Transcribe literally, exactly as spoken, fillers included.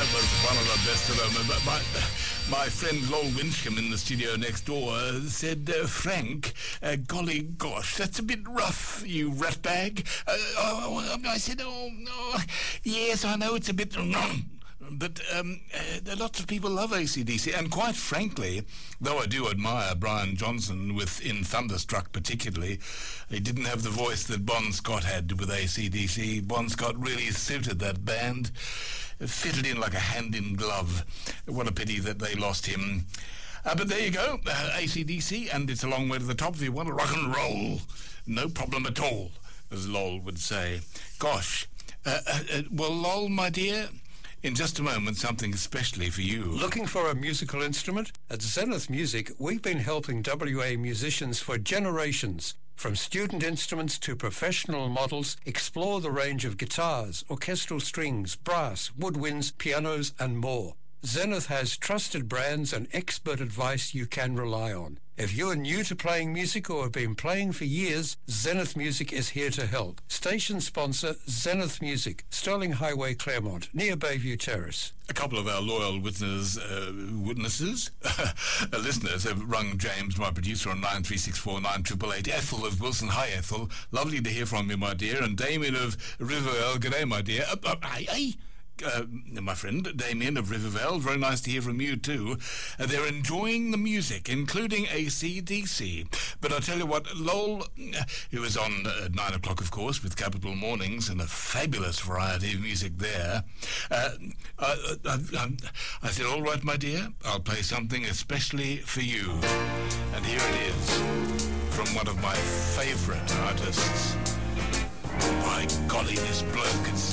was one of the best of them. But my, my friend Lol Winchcombe in the studio next door uh, said, uh, Frank, uh, golly gosh, that's a bit rough, you ratbag. Uh, oh, I said, oh, oh, yes, I know it's a bit... But um, uh, lots of people love A C D C, and quite frankly, though I do admire Brian Johnson with in Thunderstruck particularly, he didn't have the voice that Bon Scott had with A C D C. Bon Scott really suited that band, it fitted in like a hand in glove. What a pity that they lost him. Uh, but there you go, uh, A C D C, and it's a long way to the top if you want to rock and roll. No problem at all, as Lol would say. Gosh. Uh, uh, uh, well, Lol, my dear... In just a moment, something especially for you. Looking for a musical instrument? At Zenith Music, we've been helping W A musicians for generations. From student instruments to professional models, explore the range of guitars, orchestral strings, brass, woodwinds, pianos, and more. Zenith has trusted brands and expert advice you can rely on. If you're new to playing music or have been playing for years, Zenith Music is here to help. Station sponsor, Zenith Music, Sterling Highway, Claremont, near Bayview Terrace. A couple of our loyal witness, uh, witnesses, listeners, have rung James, my producer, on nine three six four nine eight eight eight. Ethel of Wilson. Hi, Ethel. Lovely to hear from you, my dear. And Damien of Rivervale. G'day, my dear. Uh, uh, hey, hey. Uh, my friend Damien of Rivervale, very nice to hear from you too. Uh, they're enjoying the music, including A C D C. But I tell you what, Lol, uh, who was on at uh, nine o'clock, of course, with Capital Mornings, and a fabulous variety of music there. Uh, I, I, I, I said, all right, my dear, I'll play something especially for you. And here it is, from one of my favourite artists. By golly, this bloke is